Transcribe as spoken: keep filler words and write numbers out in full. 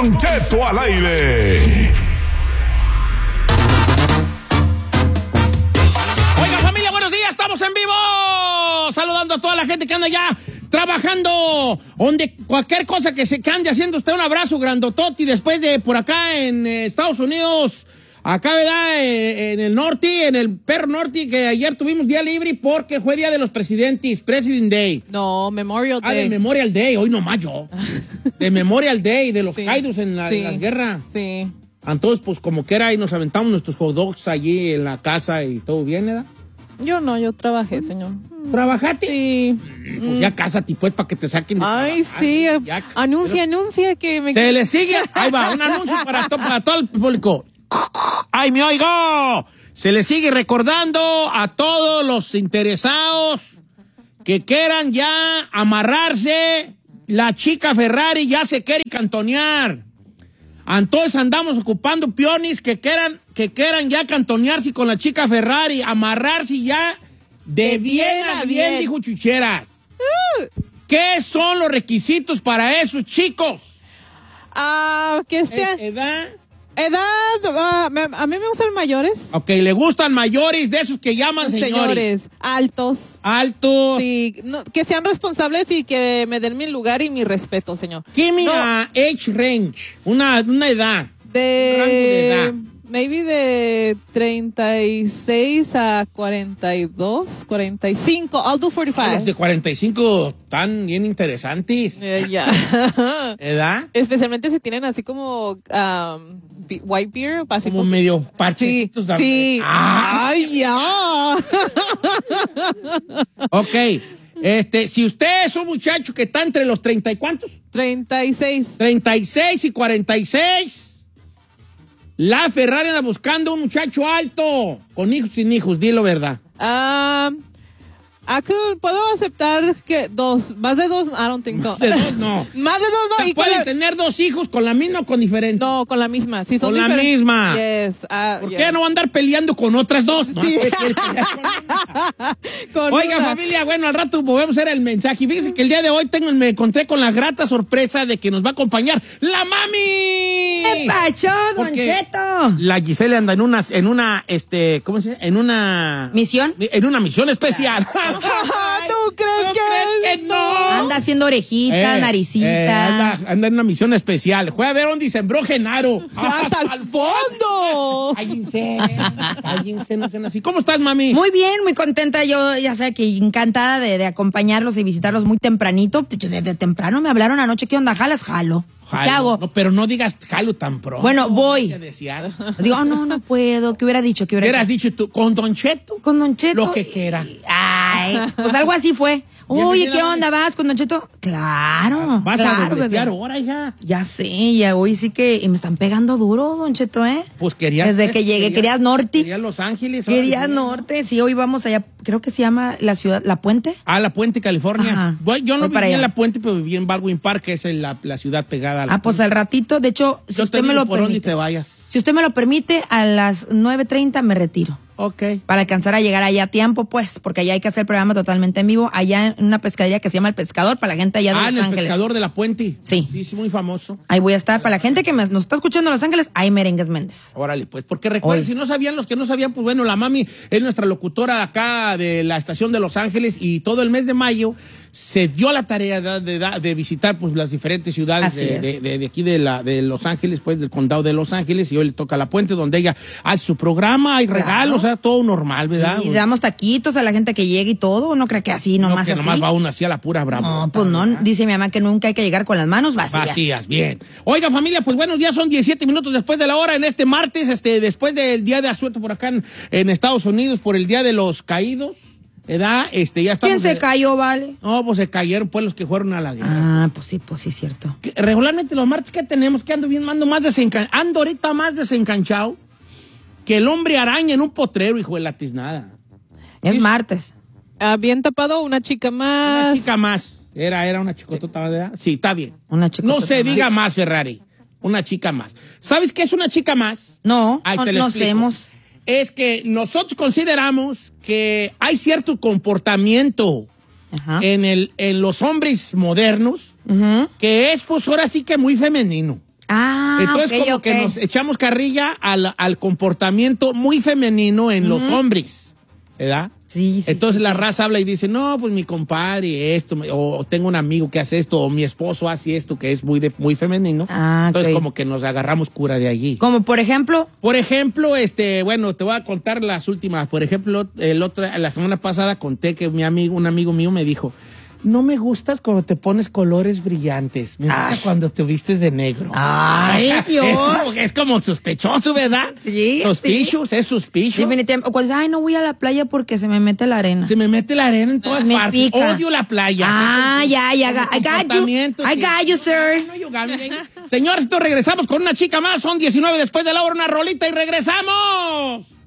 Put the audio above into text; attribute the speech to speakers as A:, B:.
A: Don Cheto al aire.
B: Oiga, familia, buenos días, estamos en vivo. Saludando a toda la gente que anda ya trabajando, donde cualquier cosa que se que ande haciendo usted, un abrazo grandototi. Después de por acá en eh, Estados Unidos, acá, ¿verdad? Eh, en el norte, en el perro norte, que ayer tuvimos día libre porque fue día de los presidentes, President Day.
C: No, Memorial
B: Ah,
C: Day.
B: de Memorial Day, hoy nomás yo. De Memorial Day, de los
C: Sí.
B: caídos en la,
C: Sí.
B: en la guerra.
C: Sí.
B: Entonces, pues como que era, y nos aventamos nuestros hot dogs allí en la casa y todo bien, ¿verdad?
C: Yo no, yo trabajé, señor.
B: ¿Trabajaste?
C: Sí.
B: Pues ya cásate, pues, para que te saquen de
C: Ay,
B: trabajar.
C: sí.
B: Ya,
C: Anuncia, anuncia que me...
B: se le sigue. Ahí va, un anuncio para, to- para todo el público. ¡Ay, me oigo! Se le sigue recordando a todos los interesados que quieran ya amarrarse. La chica Ferrari ya se quiere cantonear. Entonces andamos ocupando piones que quieran, que quieran ya cantonearse con la chica Ferrari, amarrarse ya de,
C: De
B: bien a bien, dijo Chucheras. ¿Qué son los requisitos para esos chicos?
C: Ah, que esté...
B: Eh, ¿Edad?
C: Edad, ah, me- a mí me gustan mayores.
B: Ok, le gustan mayores de esos que llaman señores.
C: Señores, altos.
B: Altos.
C: Sí, no, que sean responsables y que me den mi lugar y mi respeto, señor.
B: Give me
C: No.
B: a age range, una, una edad.
C: De...
B: Un rango de edad.
C: Maybe de treinta y seis a cuarenta y dos, cuarenta y cinco. I'll do
B: Los
C: cuarenta y
B: de
C: cinco.
B: cuarenta y cinco están bien interesantes.
C: Eh, ya.
B: ¿Edad?
C: Especialmente si tienen así como um, be- white beer. Así
B: Como medio
C: Sí,
B: parchecitos.
C: sí.
B: Ah,
C: Ay, ya.
B: ok. Este, si usted es un muchacho que está entre los treinta y cuántos,
C: treinta y seis.
B: treinta y seis y cuarenta y seis, la Ferrari anda buscando un muchacho alto, con hijos sin hijos, dilo verdad.
C: Um, I could- puedo aceptar que dos, más de dos, I don't think so.
B: De dos, no.
C: Más de dos, no. Y con
B: ¿Pueden
C: la-
B: tener dos hijos con la misma o con diferente?
C: no, con la misma. Si son
B: Con la
C: diferentes-
B: misma.
C: Yes. ah,
B: ¿Por
C: yes.
B: qué no va a andar peleando con otras dos? No,
C: Sí.
B: ¿qué quiere pelear con una?
C: Con
B: Oiga,
C: una.
B: familia, bueno, al rato podemos hacer el mensaje. Fíjense que el día de hoy tengo, me encontré con la grata sorpresa de que nos va a acompañar la mami.
D: ¿Qué pacho, Don
B: Porque
D: Cheto?
B: La Giselle anda en una, en una, este, ¿cómo se dice? En una...
D: ¿Misión?
B: En una misión especial.
C: ¿Tú crees
B: ¿Tú
C: que
B: crees que no?
D: Anda haciendo orejita,
B: Eh,
D: naricita.
B: eh, anda, anda en una misión especial. Fue a ver dónde sembró Genaro.
C: ¡Hasta el fondo!
B: Cállense, cállense, no sean así. ¿Cómo estás, mami?
D: Muy bien, muy contenta. Yo, ya sé que encantada de, de acompañarlos y visitarlos muy tempranito. Desde temprano me hablaron anoche. ¿Qué onda? ¿Jalas? Jalo.
B: Jalo.
D: ¿Qué hago?
B: No, pero no digas jalo tan pronto.
D: Bueno, voy.
B: ¿Qué desear?
D: Digo, oh, no, no puedo. ¿Qué hubiera dicho? ¿Qué
B: ¿Qué
D: hubiera
B: hubieras dicho tú? ¿Con Don Cheto?
D: Con Don Cheto.
B: Lo que quiera.
D: Ay, pues algo así fue. Oye, ¿qué onda? ¿Vas con Don Cheto? Claro.
B: Vas
D: claro,
B: a dobletear
D: bebé.
B: ahora ya.
D: Ya sé, ya hoy sí que y me están pegando duro, Don Cheto, ¿eh?
B: Pues querías.
D: Desde que llegué, querías norte.
B: Querías Los Ángeles. ahora
D: Querías
B: sí.
D: norte, sí, hoy vamos allá, creo que se llama la ciudad, La Puente.
B: Ah, La Puente, California.
D: Ajá.
B: Bueno, yo no
D: Voy
B: viví
D: para
B: en
D: allá.
B: La Puente, pero viví en Baldwin Park, que es en la, la ciudad pegada a la
D: Ah, pues al ratito, de hecho, si
B: Yo te
D: usted me
B: digo
D: lo
B: por dónde
D: permite.
B: te vayas.
D: Si usted me lo permite, a las nueve treinta me retiro.
B: Ok.
D: Para alcanzar a llegar allá a tiempo, pues, porque allá hay que hacer el programa totalmente en vivo, allá en una pescadería que se llama El Pescador, para la gente allá de
B: Ah,
D: Los
B: en el
D: Ángeles.
B: pescador de La Puente.
D: Sí.
B: Sí, sí, muy famoso.
D: Ahí voy a estar. Para la gente que me- nos está escuchando en Los Ángeles, hay merengues Méndez.
B: Órale, pues, porque recuerden,
D: Hoy.
B: si no sabían, los que no sabían, pues bueno, la mami es nuestra locutora acá de la estación de Los Ángeles y todo el mes de mayo se dio la tarea de, de- de visitar pues las diferentes ciudades
D: Así
B: de,
D: es.
B: de- de- de aquí de, la, de Los Ángeles, pues del condado de Los Ángeles, y hoy le toca La Puente, donde ella hace su programa, hay
D: Claro.
B: regalos, o sea, todo normal, ¿verdad?
D: Y damos taquitos a la gente que llegue y todo. No cree que así,
B: no,
D: nomás
B: que
D: así.
B: nomás va uno así a la pura brava.
D: No, pues no. Dice mi mamá que nunca hay que llegar con las manos vacías.
B: Vacías, bien. Oiga, familia, pues buenos días, son diecisiete minutos después de la hora en este martes, este, después del día de asueto por acá en, en Estados Unidos, por el Día de los Caídos, ¿verdad? Este, ya estamos...
D: ¿Quién se
B: de-
D: cayó, vale?
B: No, pues se cayeron pues los que fueron a la guerra.
D: Ah, pues sí, pues sí, cierto.
B: Que regularmente los martes que tenemos, que ando bien, ando más desencanchado, ando ahorita más desencanchado que el hombre araña en un potrero, hijo de la tiznada.
D: Es martes.
C: Ah, bien tapado, una chica más.
B: Una chica más. Era, era una chicotota, ¿verdad? Sí, está bien.
D: Una chica.
B: No se diga más, Ferrari. Una chica más. ¿Sabes qué es una chica más?
D: No,
B: Ahí
D: no,
B: te lo
D: no
B: explico.
D: hacemos.
B: Es que nosotros consideramos que hay cierto comportamiento
D: Ajá.
B: en, el, en los hombres modernos
D: Ujú.
B: que es, pues, ahora sí que muy femenino.
D: Ah, Ah,
B: Entonces,
D: ok,
B: como
D: ok.
B: que nos echamos carrilla al, al comportamiento muy femenino en los hombres, ¿verdad?
D: Sí, sí.
B: Entonces
D: sí,
B: la
D: sí.
B: raza habla y dice, no, pues mi compadre esto, o tengo un amigo que hace esto, o mi esposo hace esto, que es muy de, muy femenino.
D: Ah,
B: Entonces
D: ok.
B: como que nos agarramos cura de allí.
D: Como por ejemplo,
B: Por ejemplo, este, bueno, te voy a contar las últimas. Por ejemplo, el otro, la semana pasada conté que mi amigo, un amigo mío me dijo, no me gustas cuando te pones colores brillantes, me gusta
D: Ay.
B: cuando te vistes de negro.
D: Ay, Dios.
B: Es como, es como sospechoso, ¿verdad?
D: Sí,
B: Suspicious, es suspicious.
D: definitivamente, o cuando dices, ay, no voy a la playa porque se me mete la arena.
B: Se me mete la arena en todas
D: Me
B: partes.
D: pica.
B: Odio la playa.
D: Ah,
B: Sí,
D: ya, ya,
B: como
D: I got you.
B: comportamiento,
D: I
B: sí.
D: got you, sir.
B: No, yo got you. Señores, entonces regresamos con una chica más. Son diecinueve después de la hora, una rolita y regresamos.